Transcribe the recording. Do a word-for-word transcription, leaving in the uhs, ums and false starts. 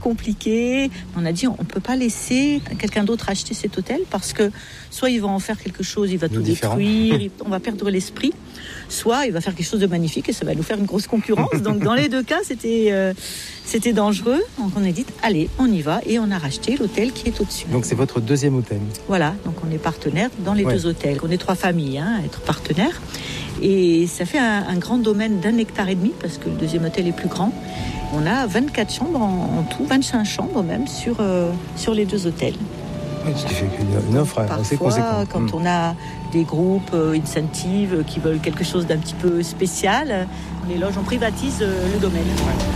compliqué. On a dit, on ne peut pas laisser quelqu'un d'autre acheter cet hôtel parce que soit il va en faire quelque chose, il va tout différent. détruire, on va perdre l'esprit, soit il va faire quelque chose de magnifique et ça va nous faire une grosse concurrence. Donc dans les deux cas, c'était, euh, c'était dangereux. Donc on a dit, allez, on y va et on a racheté l'hôtel qui est au-dessus. Donc c'est votre deuxième hôtel. Voilà, donc on est partenaire dans les ouais. deux hôtels. On est trois familles hein, à être partenaires. Et ça fait un, un grand domaine d'un hectare et demi parce que le deuxième hôtel est plus grand. On a vingt-quatre chambres en, en tout, vingt-cinq chambres même sur, euh, sur les deux hôtels. Oui, ce qui fait une, une offre Parfois, assez conséquente. Quand mmh. on a des groupes euh, incentives qui veulent quelque chose d'un petit peu spécial, on les loge, on privatise euh, le domaine. Ouais.